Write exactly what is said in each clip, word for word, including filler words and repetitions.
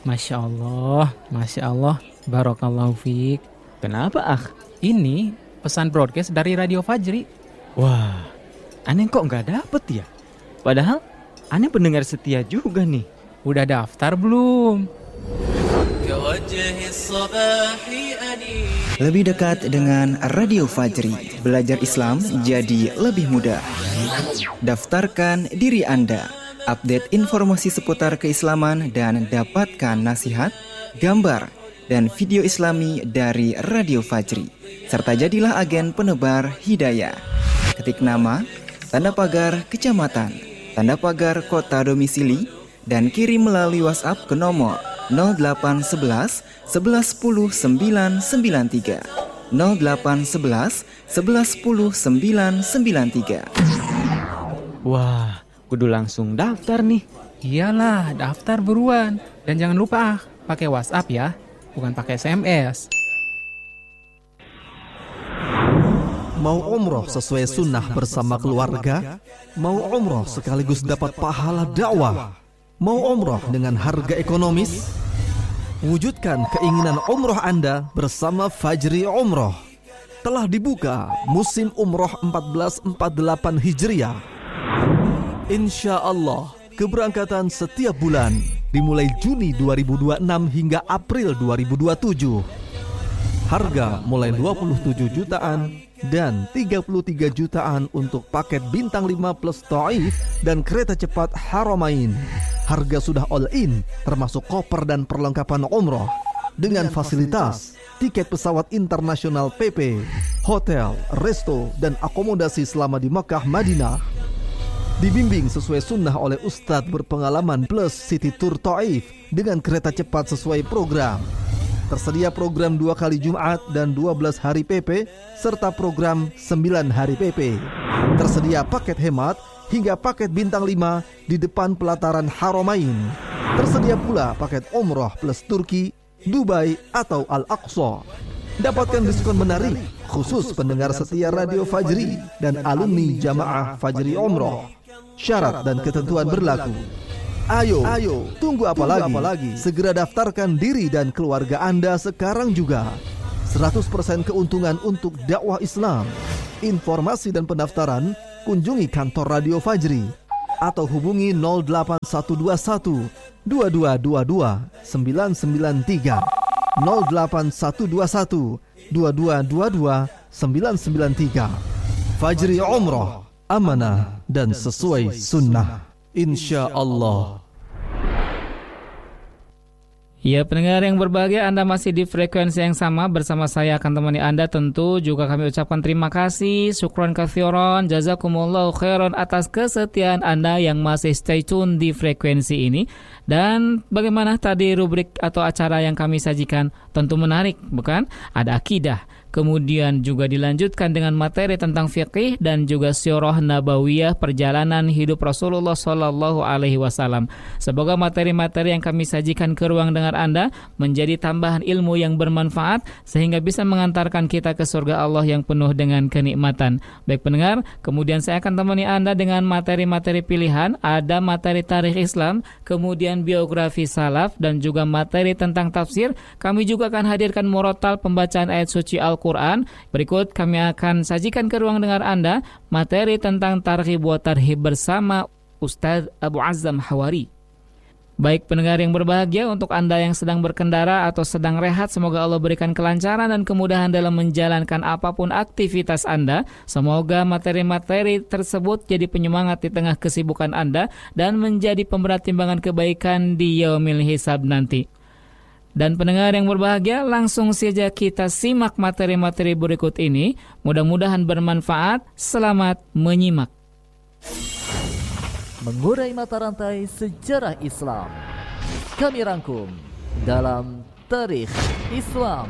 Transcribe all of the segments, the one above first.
Masya Allah, Masya Allah, Barakallahu fiik. Kenapa, Akh? Ini pesan broadcast dari Radio Fajri. Wah, aneh kok nggak dapet ya? Padahal aneh pendengar setia juga nih. Udah daftar belum? Lebih dekat dengan Radio Fajri, belajar Islam jadi lebih mudah. Daftarkan diri Anda, update informasi seputar keislaman dan dapatkan nasihat, gambar, dan video Islami dari Radio Fajri. Serta jadilah agen penebar hidayah. Ketik nama, tanda pagar kecamatan, tanda pagar kota domisili, dan kirim melalui WhatsApp ke nomor nol delapan sebelas sebelas sepuluh sembilan sembilan tiga nol delapan sebelas sebelas sepuluh sembilan sembilan tiga. Wah, kudu langsung daftar nih. Iyalah, daftar buruan. Dan jangan lupa, pakai WhatsApp ya, bukan pakai S M S. Mau umroh sesuai sunnah bersama keluarga? Mau umroh sekaligus dapat pahala dakwah? Mau umroh dengan harga ekonomis? Wujudkan keinginan umroh Anda bersama Fajri Umroh. Telah dibuka musim umroh empat belas empat puluh delapan Hijriah. Insya Allah, keberangkatan setiap bulan dimulai Juni dua ribu dua puluh enam hingga April dua ribu dua puluh tujuh. Harga mulai dua puluh tujuh jutaan dan tiga puluh tiga jutaan untuk paket bintang lima plus Taif dan kereta cepat Haramain. Harga sudah all in, termasuk koper dan perlengkapan umroh, dengan fasilitas tiket pesawat internasional P P, hotel, resto, dan akomodasi selama di Mekah Madinah. Dibimbing sesuai sunnah oleh Ustadz berpengalaman plus City Tour Taif dengan kereta cepat sesuai program. Tersedia program dua kali Jumat dan dua belas hari P P serta program sembilan hari P P. Tersedia paket hemat hingga paket bintang lima di depan pelataran Haramain. Tersedia pula paket umroh plus Turki, Dubai atau Al-Aqsa. Dapatkan diskon menarik khusus pendengar setia Radio Fajri dan alumni Jamaah Fajri Umroh. Syarat dan ketentuan berlaku. Ayo, ayo, tunggu apa lagi? apa lagi? Segera daftarkan diri dan keluarga Anda sekarang juga. seratus persen keuntungan untuk dakwah Islam. Informasi dan pendaftaran kunjungi kantor Radio Fajri atau hubungi nol delapan satu dua satu dua dua dua dua sembilan sembilan tiga nol delapan satu dua satu dua dua dua dua sembilan sembilan tiga. Fajri Umroh, amanah dan sesuai sunnah. Insya Allah. Ya, pendengar yang berbahagia, Anda masih di frekuensi yang sama bersama saya akan temani Anda. Tentu juga kami ucapkan terima kasih, syukron katsiran, jazakumullahu khairan atas kesetiaan Anda yang masih stay tune di frekuensi ini. Dan bagaimana tadi rubrik atau acara yang kami sajikan? Tentu menarik, bukan? Ada akidah. Kemudian juga dilanjutkan dengan materi tentang fiqih dan juga sirah nabawiyah, perjalanan hidup Rasulullah Shallallahu Alaihi Wasallam. Semoga materi-materi yang kami sajikan ke ruang dengar Anda menjadi tambahan ilmu yang bermanfaat sehingga bisa mengantarkan kita ke surga Allah yang penuh dengan kenikmatan. Baik pendengar, kemudian saya akan temani Anda dengan materi-materi pilihan. Ada materi tarikh Islam, kemudian biografi salaf, dan juga materi tentang tafsir. Kami juga akan hadirkan murotal pembacaan ayat suci Al-Quran. Berikut kami akan sajikan ke ruang dengar Anda materi tentang targhib wa tarhib bersama Ustadz Abu Azzam Hawari. Baik pendengar yang berbahagia, untuk Anda yang sedang berkendara atau sedang rehat, semoga Allah berikan kelancaran dan kemudahan dalam menjalankan apapun aktivitas Anda. Semoga materi-materi tersebut jadi penyemangat di tengah kesibukan Anda dan menjadi pemberat timbangan kebaikan di yaumil hisab nanti. Dan pendengar yang berbahagia, langsung saja kita simak materi-materi berikut ini. Mudah-mudahan bermanfaat. Selamat menyimak. Mengurai mata rantai sejarah Islam, kami rangkum dalam Tarikh Islam.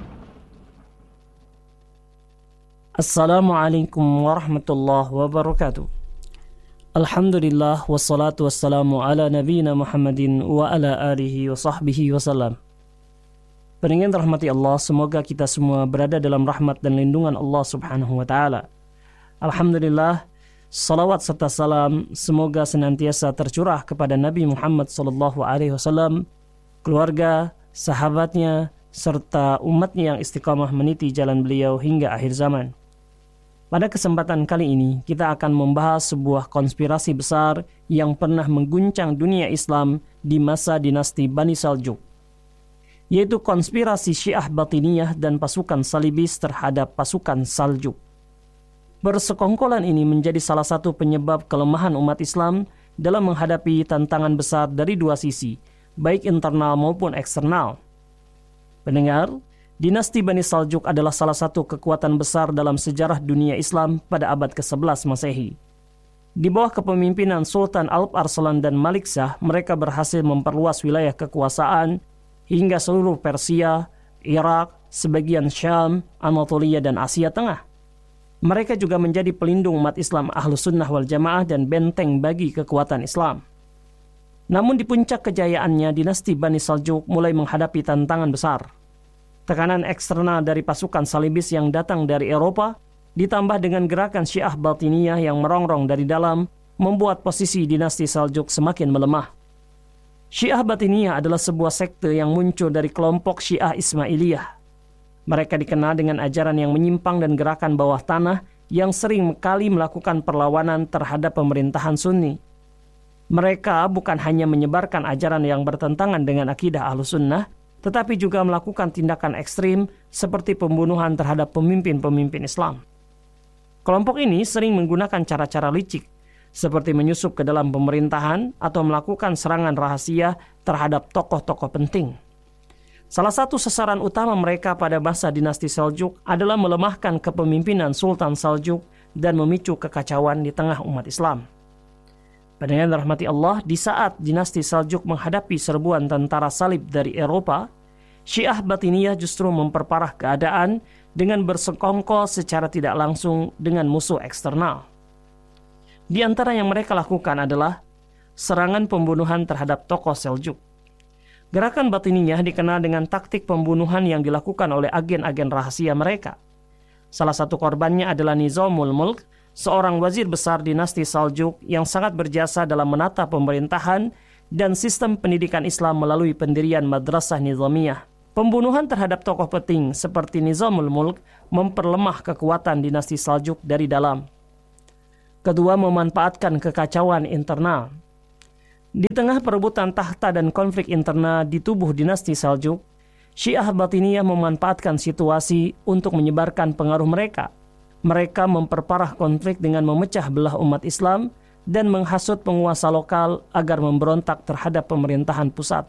Assalamualaikum warahmatullahi wabarakatuh. Alhamdulillah wassalatu wassalamu ala nabiyina Muhammadin wa ala alihi wa sahbihi wasallam. Pendengar rahmati Allah, semoga kita semua berada dalam rahmat dan lindungan Allah Subhanahu wa taala. Alhamdulillah, salawat serta salam semoga senantiasa tercurah kepada Nabi Muhammad sallallahu alaihi wasallam, keluarga, sahabatnya, serta umatnya yang istiqamah meniti jalan beliau hingga akhir zaman. Pada kesempatan kali ini, kita akan membahas sebuah konspirasi besar yang pernah mengguncang dunia Islam di masa dinasti Bani Saljuk, yaitu konspirasi Syiah Batiniyah dan pasukan Salibis terhadap pasukan Saljuk. Persekongkolan ini menjadi salah satu penyebab kelemahan umat Islam dalam menghadapi tantangan besar dari dua sisi, baik internal maupun eksternal. Pendengar, dinasti Bani Saljuk adalah salah satu kekuatan besar dalam sejarah dunia Islam pada abad kesebelas Masehi. Di bawah kepemimpinan Sultan Alp Arslan dan Malik Shah, mereka berhasil memperluas wilayah kekuasaan hingga seluruh Persia, Irak, sebagian Syam, Anatolia, dan Asia Tengah. Mereka juga menjadi pelindung umat Islam Ahlus Sunnah wal Jamaah dan benteng bagi kekuatan Islam. Namun di puncak kejayaannya, dinasti Bani Saljuk mulai menghadapi tantangan besar. Tekanan eksternal dari pasukan Salibis yang datang dari Eropa, ditambah dengan gerakan Syiah Batiniyah yang merongrong dari dalam, membuat posisi dinasti Saljuk semakin melemah. Syiah Batiniyah adalah sebuah sekte yang muncul dari kelompok Syiah Ismailiyah. Mereka dikenal dengan ajaran yang menyimpang dan gerakan bawah tanah yang sering kali melakukan perlawanan terhadap pemerintahan Sunni. Mereka bukan hanya menyebarkan ajaran yang bertentangan dengan akidah Ahlus Sunnah, tetapi juga melakukan tindakan ekstrim seperti pembunuhan terhadap pemimpin-pemimpin Islam. Kelompok ini sering menggunakan cara-cara licik, seperti menyusup ke dalam pemerintahan atau melakukan serangan rahasia terhadap tokoh-tokoh penting. Salah satu sasaran utama mereka pada masa dinasti Saljuk adalah melemahkan kepemimpinan Sultan Saljuk dan memicu kekacauan di tengah umat Islam. Pendengar rahmati Allah, di saat dinasti Saljuk menghadapi serbuan tentara salib dari Eropa, Syiah Batiniyah justru memperparah keadaan dengan bersekongkol secara tidak langsung dengan musuh eksternal. Di antara yang mereka lakukan adalah serangan pembunuhan terhadap tokoh Saljuk. Gerakan Batiniyah dikenal dengan taktik pembunuhan yang dilakukan oleh agen-agen rahasia mereka. Salah satu korbannya adalah Nizamul Mulk, seorang wazir besar dinasti Saljuk yang sangat berjasa dalam menata pemerintahan dan sistem pendidikan Islam melalui pendirian Madrasah Nizamiyah. Pembunuhan terhadap tokoh penting seperti Nizamul Mulk memperlemah kekuatan dinasti Saljuk dari dalam. Kedua, memanfaatkan kekacauan internal. Di tengah perebutan tahta dan konflik internal di tubuh dinasti Saljuk, Syiah Batiniyah memanfaatkan situasi untuk menyebarkan pengaruh mereka. Mereka memperparah konflik dengan memecah belah umat Islam dan menghasut penguasa lokal agar memberontak terhadap pemerintahan pusat.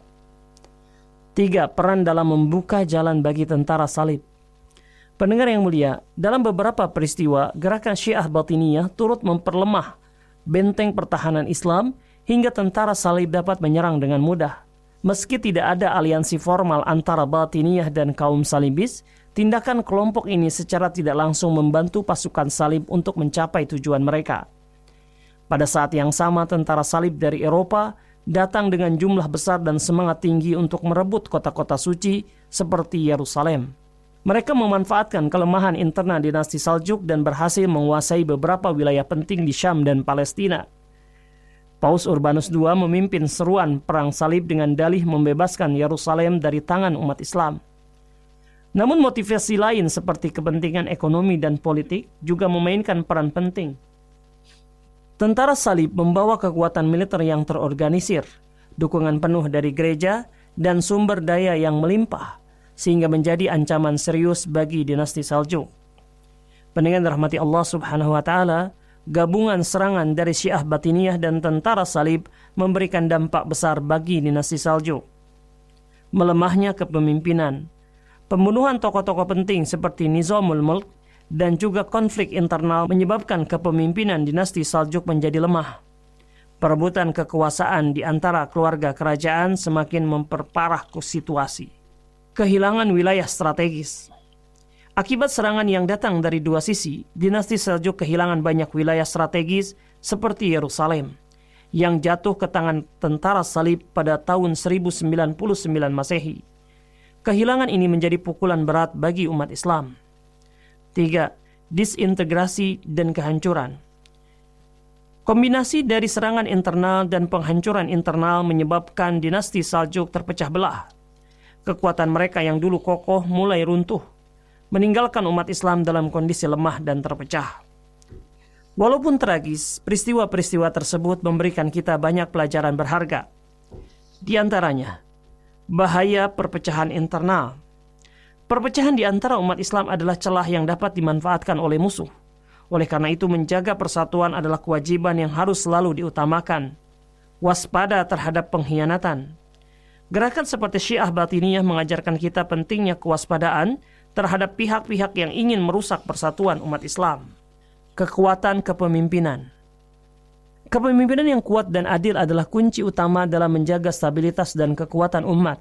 Tiga, peran dalam membuka jalan bagi tentara salib. Pendengar yang mulia, dalam beberapa peristiwa, gerakan Syiah Batiniyah turut memperlemah benteng pertahanan Islam hingga tentara salib dapat menyerang dengan mudah. Meski tidak ada aliansi formal antara Batiniyah dan kaum Salibis, tindakan kelompok ini secara tidak langsung membantu pasukan salib untuk mencapai tujuan mereka. Pada saat yang sama, tentara salib dari Eropa datang dengan jumlah besar dan semangat tinggi untuk merebut kota-kota suci seperti Yerusalem. Mereka memanfaatkan kelemahan internal dinasti Saljuk dan berhasil menguasai beberapa wilayah penting di Syam dan Palestina. Paus Urbanus kedua memimpin seruan perang salib dengan dalih membebaskan Yerusalem dari tangan umat Islam. Namun motivasi lain seperti kepentingan ekonomi dan politik juga memainkan peran penting. Tentara salib membawa kekuatan militer yang terorganisir, dukungan penuh dari gereja, dan sumber daya yang melimpah, sehingga menjadi ancaman serius bagi dinasti Saljuk. Pendengar rahmati Allah Subhanahu wa taala, gabungan serangan dari Syiah Batiniyah dan tentara salib memberikan dampak besar bagi dinasti Saljuk. Melemahnya kepemimpinan, pembunuhan tokoh-tokoh penting seperti Nizamul Mulk, dan juga konflik internal menyebabkan kepemimpinan dinasti Saljuk menjadi lemah. Perebutan kekuasaan di antara keluarga kerajaan semakin memperparah situasi. Kehilangan wilayah strategis. Akibat serangan yang datang dari dua sisi, dinasti Saljuk kehilangan banyak wilayah strategis seperti Yerusalem, yang jatuh ke tangan tentara salib pada tahun seribu sembilan puluh sembilan Masehi. Kehilangan ini menjadi pukulan berat bagi umat Islam. Tiga, disintegrasi dan kehancuran. Kombinasi dari serangan internal dan penghancuran internal menyebabkan dinasti Saljuk terpecah belah. Kekuatan mereka yang dulu kokoh mulai runtuh, meninggalkan umat Islam dalam kondisi lemah dan terpecah. Walaupun tragis, peristiwa-peristiwa tersebut memberikan kita banyak pelajaran berharga. Di antaranya, bahaya perpecahan internal. Perpecahan di antara umat Islam adalah celah yang dapat dimanfaatkan oleh musuh. Oleh karena itu, menjaga persatuan adalah kewajiban yang harus selalu diutamakan. Waspada terhadap pengkhianatan. Gerakan seperti Syiah Batiniyah mengajarkan kita pentingnya kewaspadaan terhadap pihak-pihak yang ingin merusak persatuan umat Islam. Kekuatan kepemimpinan. Kepemimpinan yang kuat dan adil adalah kunci utama dalam menjaga stabilitas dan kekuatan umat.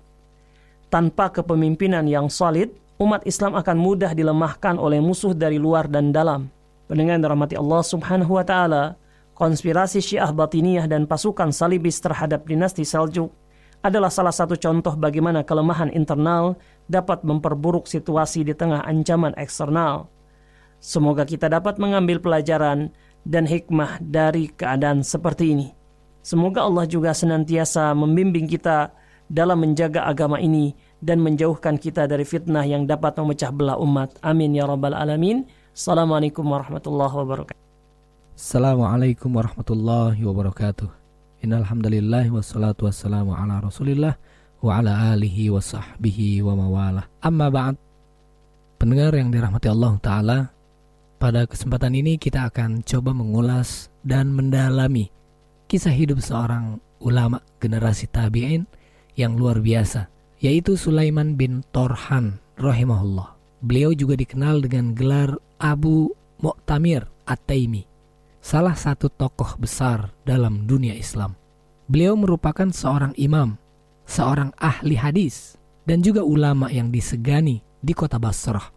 Tanpa kepemimpinan yang solid, umat Islam akan mudah dilemahkan oleh musuh dari luar dan dalam. Pendengar dirahmati Allah Subhanahu wa taala, konspirasi Syiah Batiniyah dan pasukan salibis terhadap dinasti Seljuk adalah salah satu contoh bagaimana kelemahan internal dapat memperburuk situasi di tengah ancaman eksternal. Semoga kita dapat mengambil pelajaran dan hikmah dari keadaan seperti ini. Semoga Allah juga senantiasa membimbing kita dalam menjaga agama ini dan menjauhkan kita dari fitnah yang dapat memecah belah umat. Amin ya rabbal alamin. Assalamualaikum warahmatullahi wabarakatuh. Assalamualaikum warahmatullahi wabarakatuh. Innal hamdalillah wassalatu wassalamu ala Rasulillah wa ala alihi wa sahbihi wa mawalah. Amma ba'd. Pendengar yang dirahmati Allah taala, pada kesempatan ini kita akan coba mengulas dan mendalami kisah hidup seorang ulama generasi tabi'in yang luar biasa, yaitu Sulaiman bin Torhan rahimahullah. Beliau juga dikenal dengan gelar Abu Mu'tamir At-Taimi, salah satu tokoh besar dalam dunia Islam. Beliau merupakan seorang imam, seorang ahli hadis, dan juga ulama yang disegani di kota Basrah.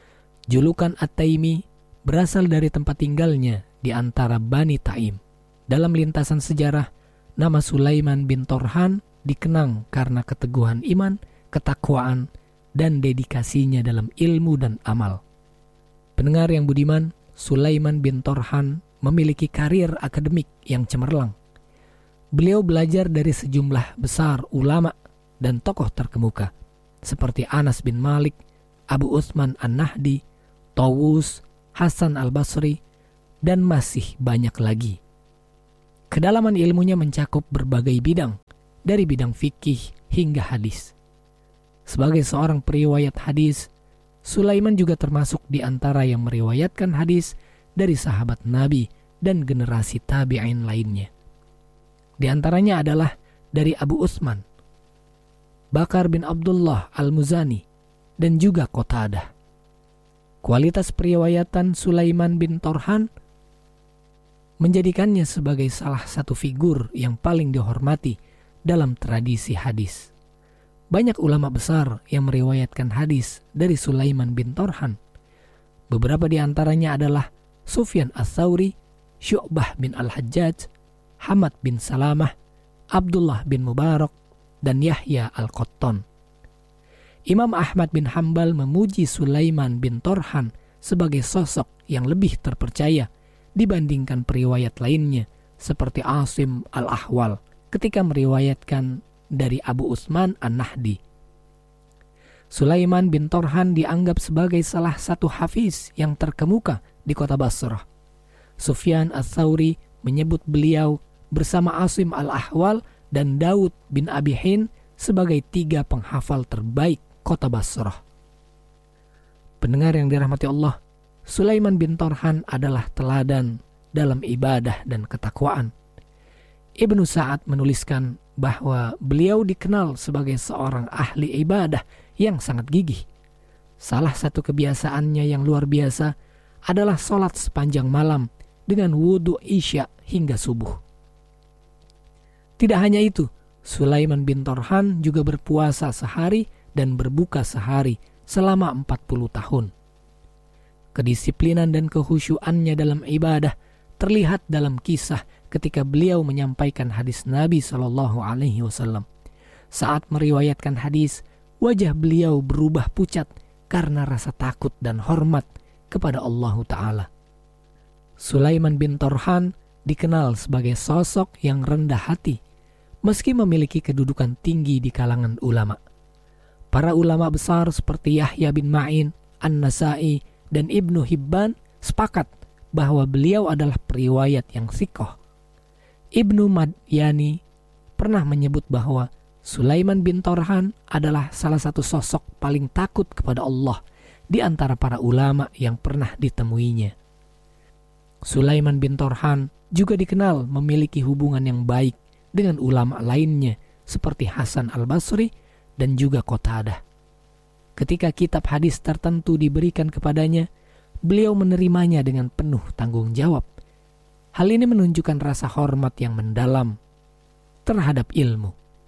Julukan At-Taimi berasal dari tempat tinggalnya di antara Bani Taim. Dalam lintasan sejarah, nama Sulaiman bin Torhan dikenang karena keteguhan iman, ketakwaan, dan dedikasinya dalam ilmu dan amal. Pendengar yang budiman, Sulaiman bin Torhan memiliki karir akademik yang cemerlang. Beliau belajar dari sejumlah besar ulama dan tokoh terkemuka seperti Anas bin Malik, Abu Utsman An-Nahdi, Tawus, Hasan Al-Basri, dan masih banyak lagi. Kedalaman ilmunya mencakup berbagai bidang, dari bidang fikih hingga hadis. Sebagai seorang periwayat hadis, Sulaiman juga termasuk di antara yang meriwayatkan hadis dari sahabat Nabi dan generasi tabi'in lainnya. Di antaranya adalah dari Abu Utsman, Bakar bin Abdullah Al-Muzani, dan juga Qatadah. Kualitas periwayatan Sulaiman bin Torhan menjadikannya sebagai salah satu figur yang paling dihormati dalam tradisi hadis. Banyak ulama besar yang meriwayatkan hadis dari Sulaiman bin Torhan. Beberapa di antaranya adalah Sufyan Ats-Tsauri, Syu'bah bin Al-Hajjaj, Hamad bin Salamah, Abdullah bin Mubarak, dan Yahya Al-Qattan. Imam Ahmad bin Hanbal memuji Sulaiman bin Torhan sebagai sosok yang lebih terpercaya dibandingkan periwayat lainnya seperti Asim Al-Ahwal ketika meriwayatkan dari Abu Utsman An-Nahdi. Sulaiman bin Torhan dianggap sebagai salah satu hafiz yang terkemuka di kota Basrah. Sufyan Ats-Tsauri menyebut beliau bersama Asim Al-Ahwal dan Daud bin Abi Hin sebagai tiga penghafal terbaik kota Basrah. Pendengar yang dirahmati Allah, Sulaiman bin Torhan adalah teladan dalam ibadah dan ketakwaan. Ibnu Sa'ad menuliskan bahwa beliau dikenal sebagai seorang ahli ibadah yang sangat gigih. Salah satu kebiasaannya yang luar biasa adalah sholat sepanjang malam dengan wudhu isya hingga subuh. Tidak hanya itu, Sulaiman bin Torhan juga berpuasa sehari dan berbuka sehari selama empat puluh tahun. Kedisiplinan dan kehusyuannya dalam ibadah terlihat dalam kisah ketika beliau menyampaikan hadis Nabi shallallahu alaihi wasallam. Saat meriwayatkan hadis, wajah beliau berubah pucat karena rasa takut dan hormat kepada Allah Ta'ala. Sulaiman bin Torhan dikenal sebagai sosok yang rendah hati, meski memiliki kedudukan tinggi di kalangan ulama. Para ulama besar seperti Yahya bin Ma'in, An-Nasai, dan Ibnu Hibban sepakat bahwa beliau adalah periwayat yang thiqah. Ibnu Madyani pernah menyebut bahwa Sulaiman bin Torhan adalah salah satu sosok paling takut kepada Allah di antara para ulama yang pernah ditemuinya. Sulaiman bin Torhan juga dikenal memiliki hubungan yang baik dengan ulama lainnya seperti Hasan al-Basri dan juga Qatadah. Ketika kitab hadis tertentu diberikan kepadanya, beliau menerimanya dengan penuh tanggung jawab. Hal ini menunjukkan rasa hormat yang mendalam terhadap ilmu.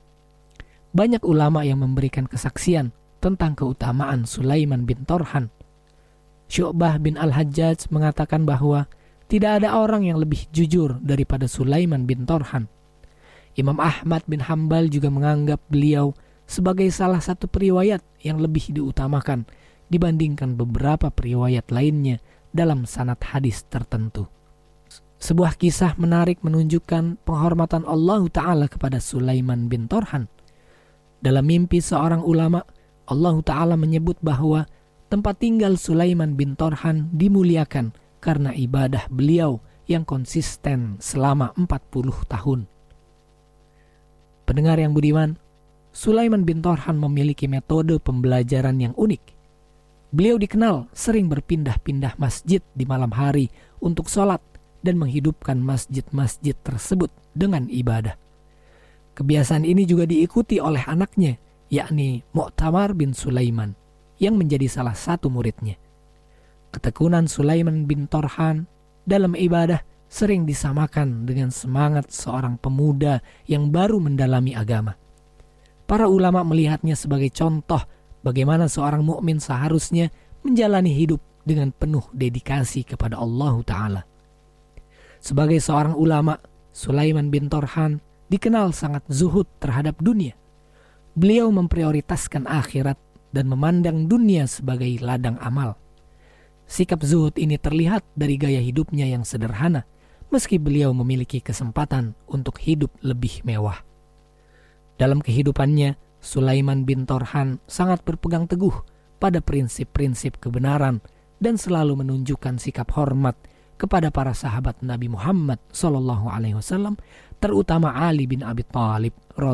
Banyak ulama yang memberikan kesaksian tentang keutamaan Sulaiman bin Torhan. Syu'bah bin Al-Hajjaj mengatakan bahwa tidak ada orang yang lebih jujur daripada Sulaiman bin Torhan. Imam Ahmad bin Hambal juga menganggap beliau sebagai salah satu periwayat yang lebih diutamakan dibandingkan beberapa periwayat lainnya dalam sanad hadis tertentu. Sebuah kisah menarik menunjukkan penghormatan Allah Ta'ala kepada Sulaiman bin Torhan. Dalam mimpi seorang ulama, Allah Ta'ala menyebut bahwa tempat tinggal Sulaiman bin Torhan dimuliakan karena ibadah beliau yang konsisten selama empat puluh tahun. Pendengar yang budiman, Sulaiman bin Torhan memiliki metode pembelajaran yang unik. Beliau dikenal sering berpindah-pindah masjid di malam hari untuk sholat dan menghidupkan masjid-masjid tersebut dengan ibadah. Kebiasaan ini juga diikuti oleh anaknya, yakni Mu'tamar bin Sulaiman, yang menjadi salah satu muridnya. Ketekunan Sulaiman bin Torhan dalam ibadah sering disamakan dengan semangat seorang pemuda yang baru mendalami agama. Para ulama melihatnya sebagai contoh bagaimana seorang mukmin seharusnya menjalani hidup dengan penuh dedikasi kepada Allah Ta'ala. Sebagai seorang ulama, Sulaiman bin Torhan dikenal sangat zuhud terhadap dunia. Beliau memprioritaskan akhirat dan memandang dunia sebagai ladang amal. Sikap zuhud ini terlihat dari gaya hidupnya yang sederhana, meski beliau memiliki kesempatan untuk hidup lebih mewah. Dalam kehidupannya, Sulaiman bin Torhan sangat berpegang teguh pada prinsip-prinsip kebenaran dan selalu menunjukkan sikap hormat kepada para sahabat Nabi Muhammad sallallahu alaihi wasallam, terutama Ali bin Abi Thalib